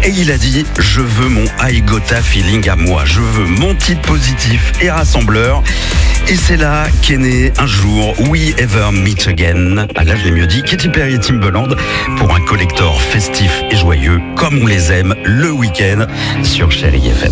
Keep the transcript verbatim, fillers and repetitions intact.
Et il a dit, je veux mon I Gotha feeling à moi. Je veux mon titre positif et rassembleur. Et c'est là qu'est né un jour We Ever Meet Again. Ah là, je l'ai mieux dit, Katy Perry et Timbaland pour un collector festif et joyeux, comme on les aime, le week-end sur Chérie F M.